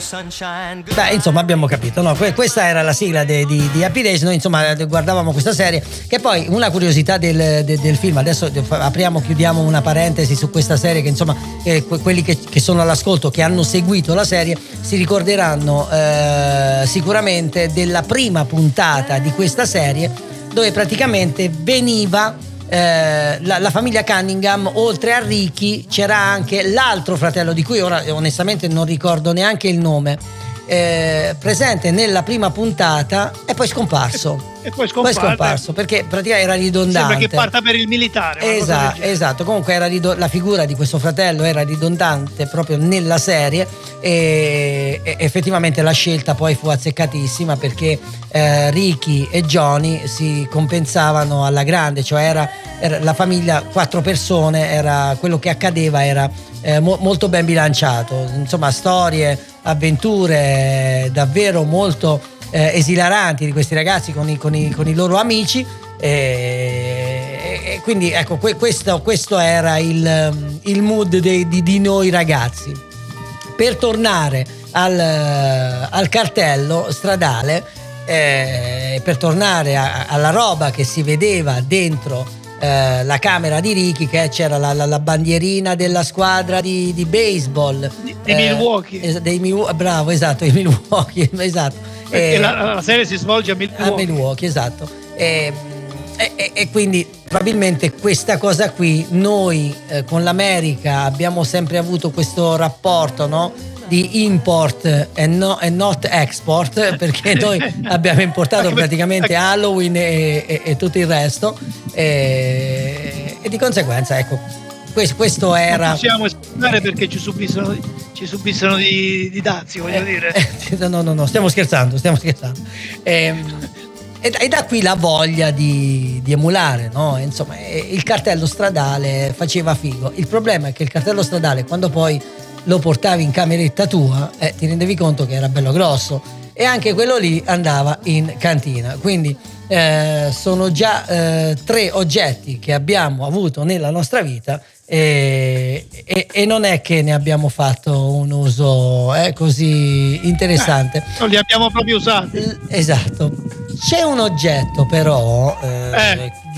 Beh, insomma, abbiamo capito, no? Questa era la sigla di Happy Days. Noi insomma guardavamo questa serie, che poi una curiosità del film, adesso chiudiamo una parentesi su questa serie, che insomma quelli che sono all'ascolto, che hanno seguito la serie, si ricorderanno sicuramente della prima puntata di questa serie, dove praticamente veniva la famiglia Cunningham. Oltre a Ricky c'era anche l'altro fratello, di cui ora onestamente non ricordo neanche il nome, presente nella prima puntata e poi scomparso. Poi scomparso perché praticamente era ridondante. Sembra che parta per il militare. Esatto. Comunque la figura di questo fratello era ridondante proprio nella serie, e effettivamente la scelta poi fu azzeccatissima, perché Ricky e Johnny si compensavano alla grande, cioè era la famiglia, 4 persone, era quello che accadeva, era molto ben bilanciato. Insomma, storie, avventure davvero molto esilaranti di questi ragazzi con i loro amici, e quindi ecco, questo era il mood di noi ragazzi. Per tornare al cartello stradale, per tornare alla roba che si vedeva dentro la camera di Ricky, che c'era la bandierina della squadra di baseball di Milwaukee. Bravo, esatto, i Milwaukee, esatto. Perché la serie si svolge a Milwaukee, esatto. E quindi probabilmente questa cosa qui, noi con l'America abbiamo sempre avuto questo rapporto, no? Di import e not export, perché noi abbiamo importato praticamente Halloween e tutto il resto, e di conseguenza, ecco, questo era. Non possiamo spiegare perché ci subissero di dazi, voglio dire. No, stiamo scherzando. E da qui la voglia di emulare, no? Insomma, il cartello stradale faceva figo. Il problema è che il cartello stradale, quando poi lo portavi in cameretta tua, ti rendevi conto che era bello grosso, e anche quello lì andava in cantina. Quindi sono già 3 oggetti che abbiamo avuto nella nostra vita, e non è che ne abbiamo fatto un uso così interessante. Non li abbiamo proprio usati. Esatto. C'è un oggetto però di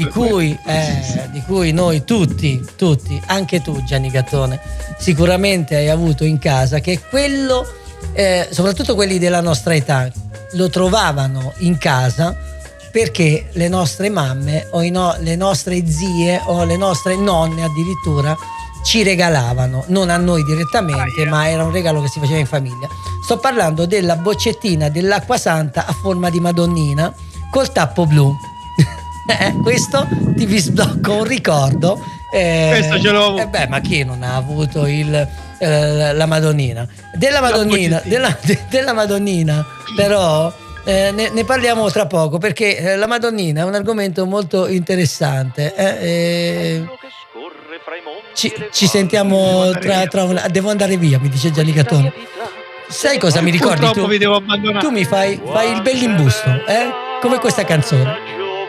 cui noi tutti, anche tu Gianni Gattone, sicuramente hai avuto in casa, che è quello, soprattutto quelli della nostra età lo trovavano in casa, perché le nostre mamme o le nostre zie o le nostre nonne addirittura ci regalavano, non a noi direttamente, ma era un regalo che si faceva in famiglia. Sto parlando della boccettina dell'acqua santa a forma di Madonnina col tappo blu. Questo ti vi sblocco un ricordo. Questo ce l'ho avuto. Ma chi non ha avuto la Madonnina? Della Madonnina, però ne parliamo tra poco, perché la Madonnina è un argomento molto interessante. Ci sentiamo tra una. Devo andare via, mi dice Gianni Gattone. Sai cosa mi ricordi tu? Vi devo abbandonare. Tu mi fai il bellimbusto, come questa canzone.